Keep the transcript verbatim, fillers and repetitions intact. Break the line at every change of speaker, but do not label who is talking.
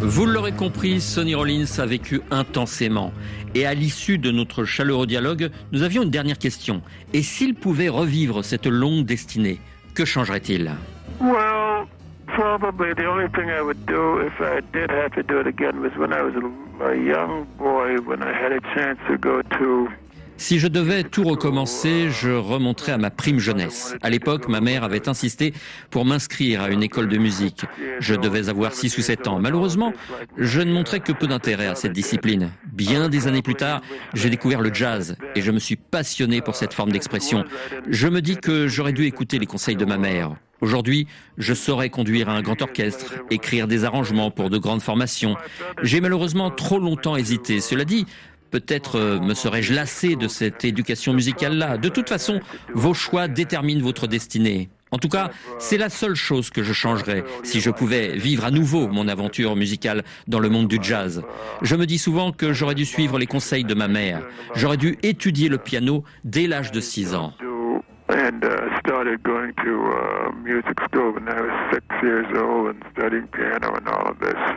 Vous l'aurez compris, Sonny Rollins a vécu intensément. Et à l'issue de notre chaleureux dialogue, nous avions une dernière question. Et s'il pouvait revivre cette longue destinée, que changerait-il ?
Well, probably the only thing I would do if I did have to do it again was when I was a young boy, when I had a chance to go to...
Si je devais tout recommencer, je remonterais à ma prime jeunesse. À l'époque, ma mère avait insisté pour m'inscrire à une école de musique. Je devais avoir six ou sept ans. Malheureusement, je ne montrais que peu d'intérêt à cette discipline. Bien des années plus tard, j'ai découvert le jazz et je me suis passionné pour cette forme d'expression. Je me dis que j'aurais dû écouter les conseils de ma mère. Aujourd'hui, je saurais conduire un grand orchestre, écrire des arrangements pour de grandes formations. J'ai malheureusement trop longtemps hésité. Cela dit, peut-être euh, me serais-je lassé de cette éducation musicale-là. De toute façon, vos choix déterminent votre destinée. En tout cas, c'est la seule chose que je changerais si je pouvais vivre à nouveau mon aventure musicale dans le monde du jazz. Je me dis souvent que j'aurais dû suivre les conseils de ma mère. J'aurais dû étudier le piano dès l'âge de six ans.
And uh, started going to uh, music school when I was six years old and studying piano and all of this.